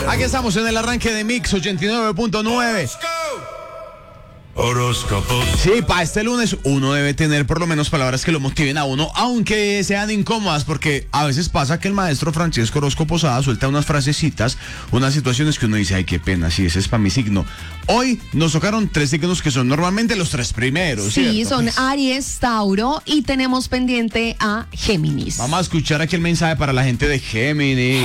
Aquí estamos en el arranque de Mix 89.9. Horóscopos. Sí, para este lunes uno debe tener por lo menos palabras que lo motiven a uno, aunque sean incómodas, porque a veces pasa que el maestro Francesco Orozco Posada suelta unas frasecitas, unas situaciones que uno dice, ay, qué pena, sí, ese es para mi signo. Hoy nos tocaron 3 signos que son normalmente los 3 primeros, Sí, ¿cierto? son Aries, Tauro y tenemos pendiente a Géminis. Vamos a escuchar aquí el mensaje para la gente de Géminis.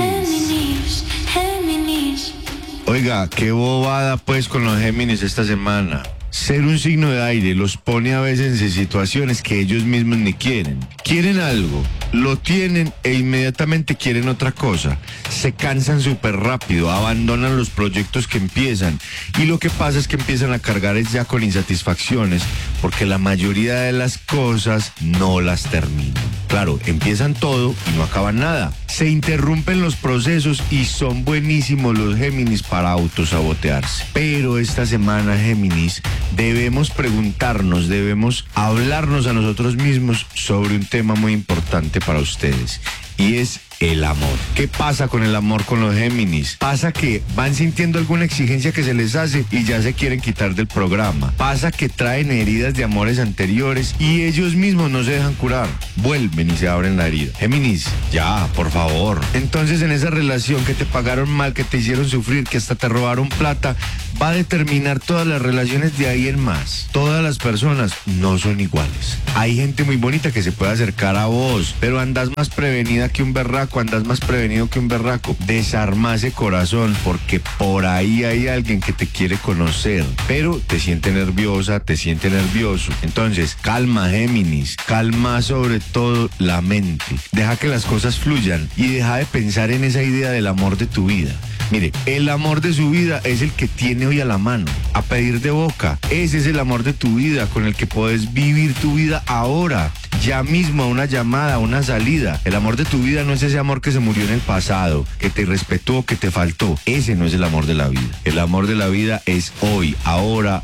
Oiga, qué bobada pues con los Géminis esta semana. Ser un signo de aire los pone a veces en situaciones que ellos mismos ni quieren. Quieren algo, lo tienen e inmediatamente quieren otra cosa. Se cansan súper rápido, abandonan los proyectos que empiezan y lo que pasa es que empiezan a cargar es ya con insatisfacciones porque la mayoría de las cosas no las terminan. Claro, empiezan todo y no acaban nada. Se interrumpen los procesos y son buenísimos los Géminis para autosabotearse. Pero esta semana, Géminis, debemos preguntarnos, debemos hablarnos a nosotros mismos sobre un tema muy importante para ustedes. Y es el amor. ¿Qué pasa con el amor con los Géminis? Pasa que van sintiendo alguna exigencia que se les hace y ya se quieren quitar del programa. Pasa que traen heridas de amores anteriores y ellos mismos no se dejan curar. Vuelven y se abren la herida. Géminis, ya, por favor. Entonces en esa relación que te pagaron mal, que te hicieron sufrir, que hasta te robaron plata, va a determinar todas las relaciones de ahí en más. Todas las personas no son iguales. Hay gente muy bonita que se puede acercar a vos, pero andas más prevenida que un berraco, andas más prevenido que un berraco. Desarma ese corazón porque por ahí hay alguien que te quiere conocer, pero te siente nerviosa, te siente nervioso. Entonces, calma, Géminis, calma sobre todo la mente. Deja que las cosas fluyan y deja de pensar en esa idea del amor de tu vida. Mire, el amor de su vida es el que tiene hoy a la mano, a pedir de boca. Ese es el amor de tu vida con el que puedes vivir tu vida ahora, ya mismo, a una llamada, a una salida. El amor de tu vida no es ese amor que se murió en el pasado, que te irrespetó, que te faltó. Ese no es el amor de la vida. El amor de la vida es hoy, ahora.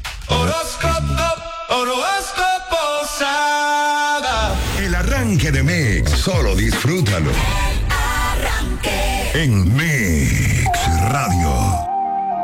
Horóscopo Sada. El arranque de Mix, solo disfrútalo. En Mix Radio.